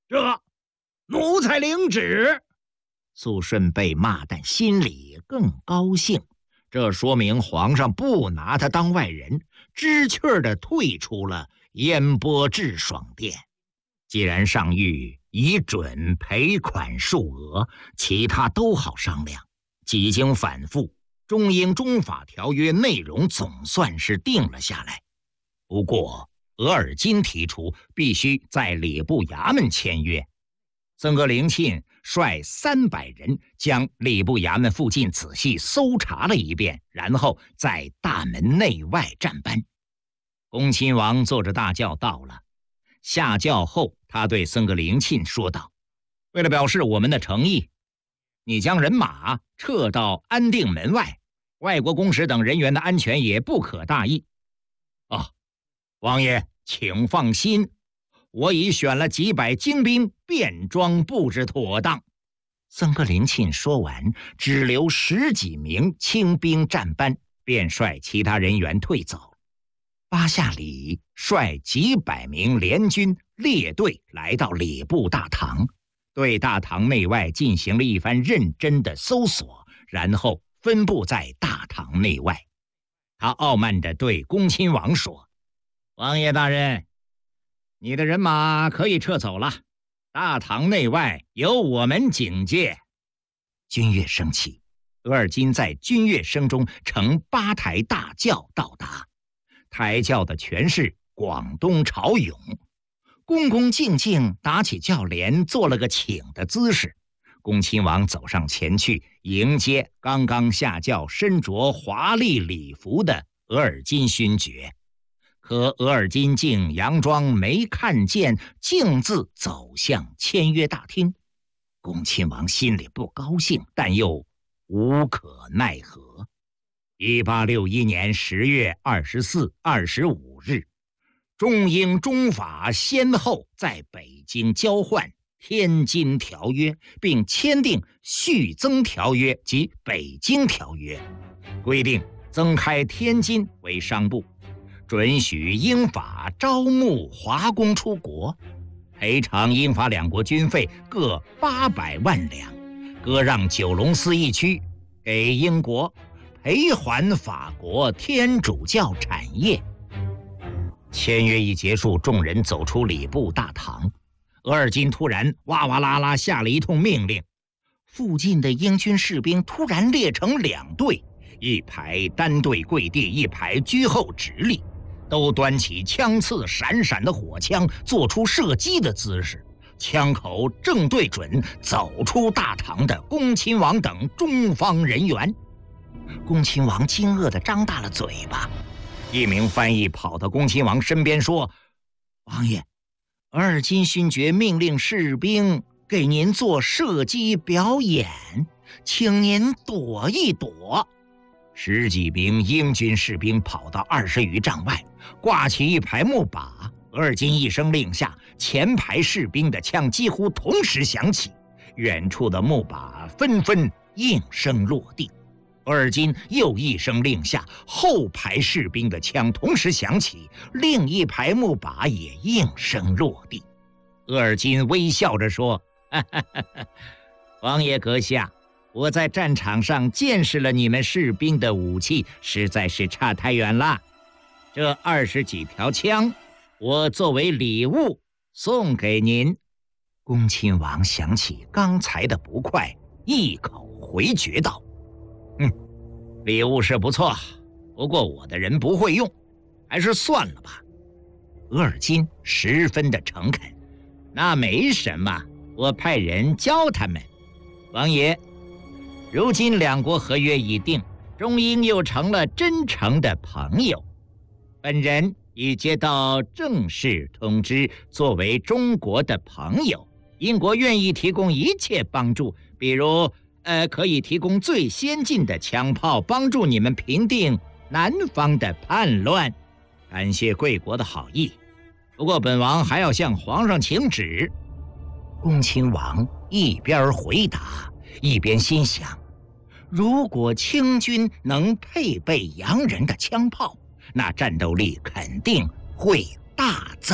这奴才领旨。肃顺被骂，但心里更高兴。这说明皇上不拿他当外人，知趣儿地退出了烟波致爽殿。既然上谕已准赔款数额，其他都好商量。几经反复，中英中法条约内容总算是定了下来。不过额尔金提出必须在礼部衙门签约。僧格灵沁率300人将礼部衙门附近仔细搜查了一遍，然后在大门内外站班。恭亲王坐着大轿到了，下轿后他对僧格灵沁说道：为了表示我们的诚意，你将人马撤到安定门外，外国公使等人员的安全也不可大意。王爷请放心，我已选了几百精兵，便装布置妥当。僧格灵沁说完，只留10几名轻兵站班，便率其他人员退走。巴夏里率几百名联军列队来到礼部大堂，对大堂内外进行了一番认真的搜索，然后分布在大堂内外。他傲慢地对恭亲王说：王爷大人，你的人马可以撤走了，大堂内外由我们警戒。军乐升起，额尔金在军乐声中乘8台大轿到达，抬轿的全是广东潮涌，恭恭敬敬打起轿帘，做了个请的姿势。恭亲王走上前去迎接刚刚下轿身着华丽礼服的额尔金勋爵。可额尔金竟佯装没看见，径自走向签约大厅。恭亲王心里不高兴，但又无可奈何。1861年10月24、25日，中英中法先后在北京交换《天津条约》，并签订《续增条约》及《北京条约》，规定增开天津为商部，准许英法招募华工出国，赔偿英法两国军费各800万两，割让九龙寺一区给英国，赔还法国天主教产业。签约一结束，众人走出礼部大堂，额尔金突然哇哇啦啦下了一通命令，附近的英军士兵突然列成2队，一排单队跪地，一排居后直立，都端起枪刺闪闪的火枪，做出射击的姿势，枪口正对准走出大堂的恭亲王等中方人员。恭亲王惊愕地张大了嘴巴。一名翻译跑到恭亲王身边说：王爷，额尔金勋爵命令士兵给您做射击表演，请您躲一躲。10几名英军士兵跑到20余丈外，挂起一排木靶。额尔金一声令下，前排士兵的枪几乎同时响起，远处的木靶纷纷应声落地。额尔金又一声令下，后排士兵的枪同时响起，另一排木靶也应声落地。额尔金微笑着说：王爷阁下，我在战场上见识了你们士兵的武器，实在是差太远了。这20几条枪，我作为礼物送给您。恭亲王想起刚才的不快，一口回绝道：礼物是不错，不过我的人不会用，还是算了吧。额尔金十分的诚恳：那没什么，我派人教他们。王爷，如今两国合约已定，中英又成了真诚的朋友。本人已接到正式通知，作为中国的朋友，英国愿意提供一切帮助，比如可以提供最先进的枪炮，帮助你们平定南方的叛乱。感谢贵国的好意，不过本王还要向皇上请旨。恭亲王一边回答，一边心想：如果清军能配备洋人的枪炮，那战斗力肯定会大增。